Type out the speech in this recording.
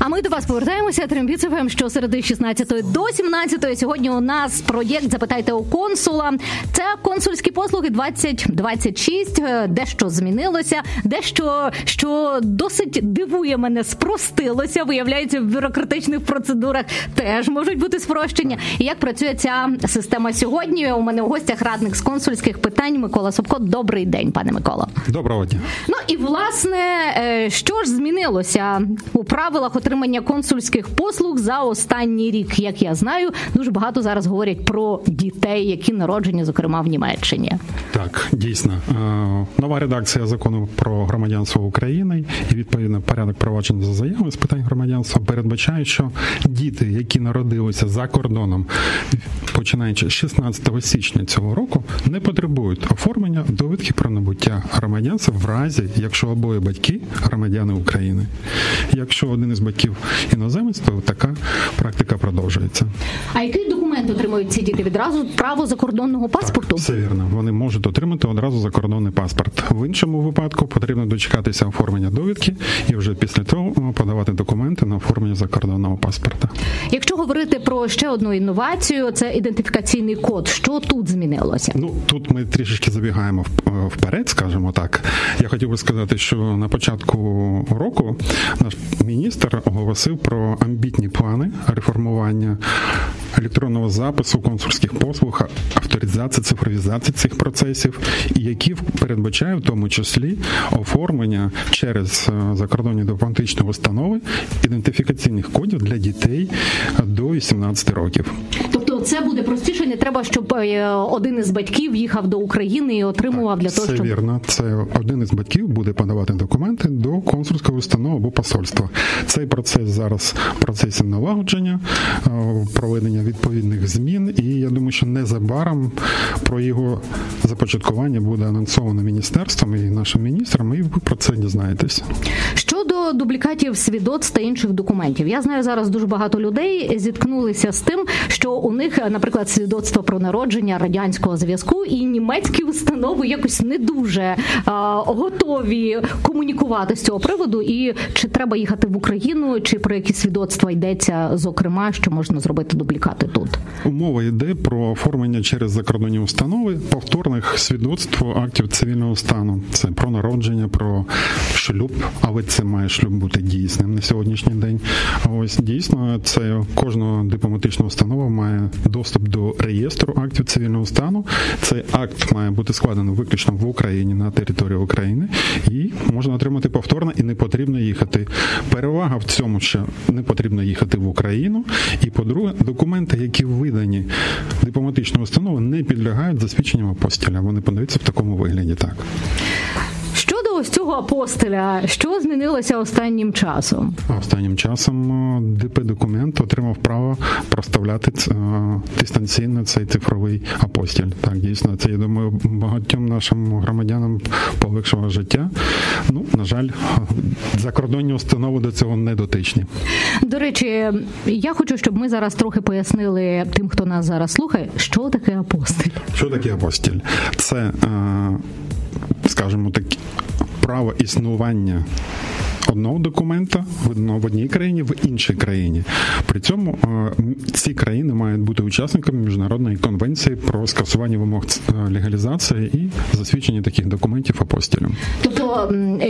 А ми до вас повертаємося. Трембіт ФМ щосереди з 16 до 17. Сьогодні у нас проєкт «Запитайте у консула». Це консульські послуги 2026. Дещо змінилося, дещо, що досить дивує мене, спростилося. Виявляється, в бюрократичних процедурах теж можуть бути спрощення. І як працює ця система сьогодні? У мене у гостях радник з консульських питань Микола Собко. Добрий день, пане Миколо. Доброго дня. Ну і, власне, що ж змінилося у правилах отримання консульських послуг за останній рік? Як я знаю, дуже багато зараз говорять про дітей, які народжені, зокрема, в Німеччині. Так, дійсно. Нова редакція закону про громадянство України і, відповідно, порядок провадження за заявами з питань громадянства передбачає, що діти, які народилися за кордоном, починаючи з 16 січня цього року, не потребують оформлення довідки про набуття громадянства в разі, якщо обоє батьки громадяни України. Якщо один із батьків іноземець, то така практика продовжується. А який документ отримують ці діти? Відразу право закордонного паспорту? Так, все вірно. Вони можуть отримати одразу закордонний паспорт. В іншому випадку потрібно дочекатися оформлення довідки і вже після того подавати документи на оформлення закордонного паспорта. Якщо говорити про ще одну інновацію, це ідентифікаційний код. Що тут змінилося? Ну, тут ми трішечки забігаємо вперед, скажімо так. Я хотів би сказати, що на початку року наш міністр оголосив про амбітні плани реформування електронного запису консульських послуг, авторизації, цифровізації цих процесів, і які передбачає в тому числі оформлення через закордонні дипломатичні установи ідентифікаційних кодів для дітей до 18 років. Тобто це буде простіше, не треба, щоб один із батьків їхав до України і отримував для того, щоб... Це вірно. Це один із батьків буде подавати документи до консульської установи або посольства. Цей процес зараз в процесі налагодження, проведення відповідних змін, і я думаю, що незабаром про його започаткування буде анонсовано міністерством і нашим міністром, і ви про це дізнаєтесь. Щодо дублікатів свідоцтв та інших документів. Я знаю, зараз дуже багато людей зіткнулися з тим, що у них, наприклад, свідоцтво про народження радянського зв'язку, і німецькі установи якось не дуже готові комунікувати з цього приводу. І чи треба їхати в Україну, чи про які свідоцтва йдеться, зокрема, що можна зробити дублікати тут? Мова йде про оформлення через закордонні установи повторних свідоцтв актів цивільного стану. Це про народження, про шлюб, але це має шлюб бути дійсним на сьогоднішній день. А ось дійсно, це кожна дипломатична установа має доступ до реєстру актів цивільного стану. Цей акт має бути складений виключно в Україні, на території України, і можна отримати повторно, і не потрібно їхати. Перевага в цьому, що не потрібно їхати в Україну, і, по-друге, документи, які видані дипломатичною установою, не підлягають засвідченням апостиля. Вони подаються в такому вигляді, так. Щодо ось цього апостиля, що змінилося останнім часом? Останнім часом ДП-документ отримав право проставляти дистанційно цей цифровий апостиль. Так, дійсно, це, я думаю, багатьом нашим громадянам полегшило життя. Ну, на жаль, закордонні установи до цього не дотичні. До речі, я хочу, щоб ми зараз трохи пояснили тим, хто нас зараз слухає, що таке апостиль. Що таке апостиль? Це, скажімо так, право існування одного документа в одній країні, в іншій країні. При цьому ці країни мають бути учасниками Міжнародної конвенції про скасування вимог легалізації і засвідчення таких документів апостилем. Тобто